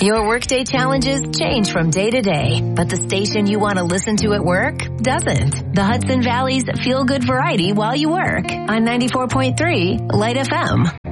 Your workday challenges change from day to day, but the station you want to listen to at work doesn't. The Hudson Valley's Feel Good Variety while you work on 94.3 Light FM.